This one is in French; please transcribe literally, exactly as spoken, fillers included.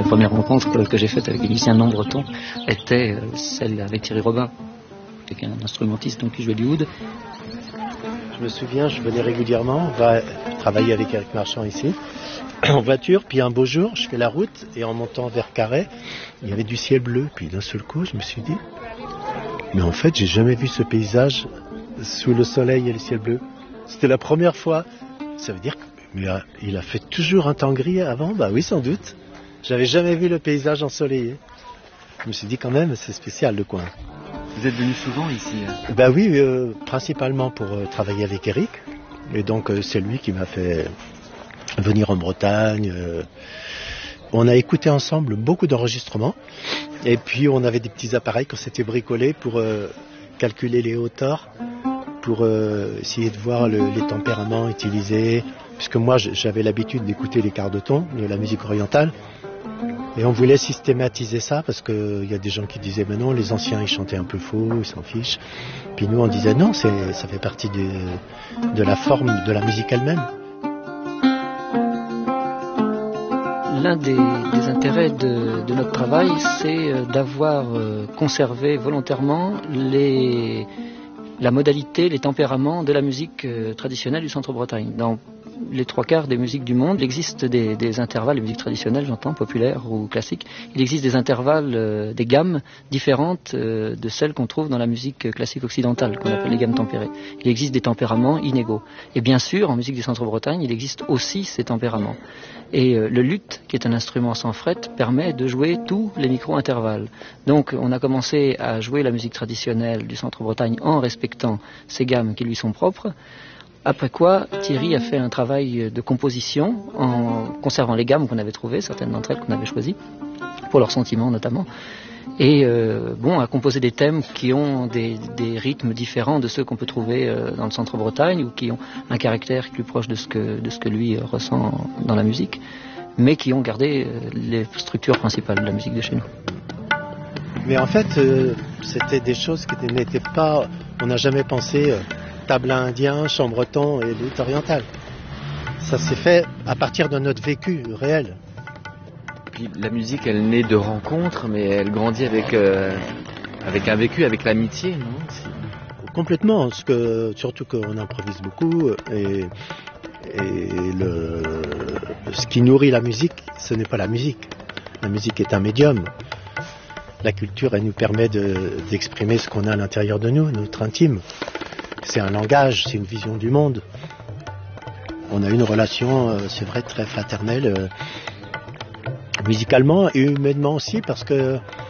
première rencontre que, que j'ai faite avec les musiciens non bretons était euh, celle avec Thierry Robin, qui est un instrumentiste donc, qui jouait du oud. Je me souviens, je venais régulièrement, on va travailler avec Eric Marchand ici, en voiture, puis un beau jour, je fais la route, et en montant vers Carhaix, il y avait du ciel bleu, puis d'un seul coup, je me suis dit, mais en fait, j'ai jamais vu ce paysage sous le soleil et le ciel bleu. C'était la première fois. Ça veut dire qu'il a, a fait toujours un temps gris avant? Bah oui, sans doute. J'avais jamais vu le paysage ensoleillé. Je me suis dit quand même, c'est spécial le coin. Vous êtes venu souvent ici? Bah oui, euh, principalement pour euh, travailler avec Eric. Et donc euh, c'est lui qui m'a fait venir en Bretagne. Euh, on a écouté ensemble beaucoup d'enregistrements. Et puis on avait des petits appareils qu'on s'était bricolés pour euh, calculer les hauteurs, pour euh, essayer de voir le, les tempéraments utilisés. Puisque moi j'avais l'habitude d'écouter les quarts de ton, de la musique orientale. Et on voulait systématiser ça parce qu'il y a des gens qui disaient mais non, les anciens ils chantaient un peu faux, ils s'en fichent. Puis nous on disait non, c'est, ça fait partie de, de la forme de la musique elle-même. L'un des, des intérêts de, de notre travail, c'est d'avoir conservé volontairement les, la modalité, les tempéraments de la musique traditionnelle du Centre-Bretagne. Dans les trois quarts des musiques du monde, il existe des, des intervalles, les musiques traditionnelles, j'entends, populaires ou classiques, il existe des intervalles, euh, des gammes différentes euh, de celles qu'on trouve dans la musique classique occidentale, qu'on appelle les gammes tempérées. Il existe des tempéraments inégaux. Et bien sûr, en musique du Centre-Bretagne, il existe aussi ces tempéraments. Et euh, le luth, qui est un instrument sans fret, permet de jouer tous les micro-intervalles. Donc on a commencé à jouer la musique traditionnelle du Centre-Bretagne en respectant ces gammes qui lui sont propres. Après quoi, Thierry a fait un travail de composition en conservant les gammes qu'on avait trouvées, certaines d'entre elles qu'on avait choisies, pour leurs sentiments notamment, et euh, bon, a composé des thèmes qui ont des, des rythmes différents de ceux qu'on peut trouver euh, dans le Centre-Bretagne ou qui ont un caractère plus proche de ce que, de ce que lui euh, ressent dans la musique, mais qui ont gardé euh, les structures principales de la musique de chez nous. Mais en fait, euh, c'était des choses qui n'étaient pas... On n'a jamais pensé... Euh, tabla indien, chant breton et luth oriental. Ça s'est fait à partir de notre vécu réel. Puis la musique, elle naît de rencontres, mais elle grandit avec, euh, avec un vécu, avec l'amitié, non? Complètement, parce que, surtout qu'on improvise beaucoup et, et le, ce qui nourrit la musique, ce n'est pas la musique. La musique est un médium. La culture, elle nous permet de, d'exprimer ce qu'on a à l'intérieur de nous, notre intime. C'est un langage, c'est une vision du monde. On a une relation, euh, c'est vrai, très fraternelle, euh, musicalement et humainement aussi, parce que